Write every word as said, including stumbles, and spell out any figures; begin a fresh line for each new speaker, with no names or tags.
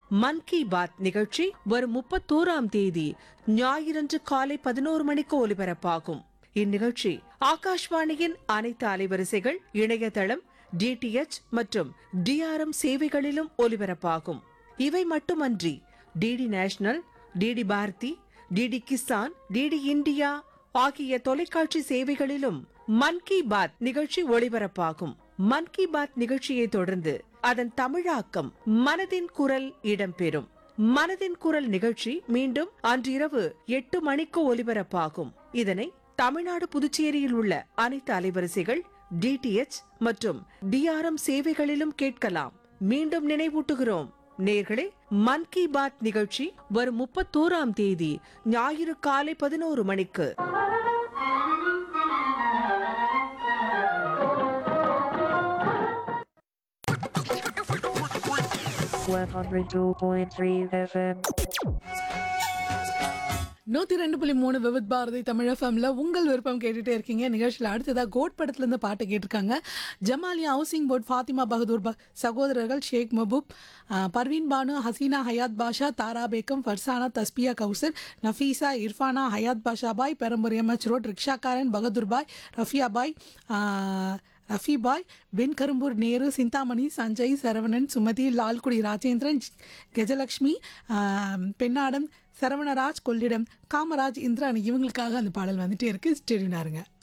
மன் கி பாத் நிகழ்ச்சி வரும் முப்பத்தோராம் தேதி ஞாயிறன்று காலை பதினோரு மணிக்கு ஒலிபரப்பாகும். இந்நிகழ்ச்சி ஆகாஷ்வாணியின் அனைத்து அலைவரிசைகள், இணையதளம், டிடிஎச் மற்றும் டிஆர்எம் சேவைகளிலும் ஒலிபரப்பாகும். இவை மட்டுமன்றி DD national, DD Bharathi, DD Kisan, DD India ஆகிய தொலைக்காட்சி சேவைகளிலும் மன் கி பாத் நிகழ்ச்சி ஒளிபரப்பாகும். மன் கி பாத் நிகழ்ச்சியை தொடர்ந்து அதன் தமிழாக்கம் மனதின் குரல் இடம்பெறும். மனதின் குரல் நிகழ்ச்சி மீண்டும் அன்றிரவு எட்டு மணிக்கு ஒலிபரப்பாகும். இதனை தமிழ்நாடு, புதுச்சேரியில் உள்ள அனைத்து அலைவரிசைகள், டிடிஎச் மற்றும் டிஆர்எம் சேவைகளிலும் கேட்கலாம். மீண்டும் நினைவூட்டுகிறோம் நேர்களே, மன் கி பாத் நிகழ்ச்சி வரும் முப்பத்தோராம் தேதி ஞாயிறு காலை பதினோரு மணிக்கு.
one oh two point three F M.
நூற்றி ரெண்டு புள்ளி மூணு விவித் பாரதி தமிழ் எஃப்எம்ல உங்கள் விருப்பம் கேட்டுகிட்டே இருக்கீங்க. நிகழ்ச்சியில் அடுத்ததாக கோட் படத்துலேருந்து பாட்டு கேட்டிருக்காங்க. ஜமாலியா ஹவுசிங் போர்ட், ஃபாத்திமா பகதூர் ப சகோதரர்கள், ஷேக் மஹபூப், பர்வீன் பானு, ஹசீனா ஹயாத் பாஷா, தாரா பேகம், ஃபர்சானா, தஸ்பியா கௌசர், நஃபீஸா, இர்ஃபானா, ஹயாத் பாஷா பாய், பெரம்பூர் எம்எச் ரோட், ரிக்ஷாக்காரன், பகதூர் பாய், ரஃபியா பாய், ரஃபி பாய், வெண்கரும்பூர் நேரு, சிந்தாமணி, சஞ்சய், சரவணன், சுமதி, லால்குடி ராஜேந்திரன், கஜலக்ஷ்மி, பெண்ணாடம், சரவணராஜ், கொள்ளிடம், காமராஜ், இந்திராணி இவங்களுக்காக அந்த பாடல் வந்துட்டே இருக்கு. ஸ்டேடினாருங்க.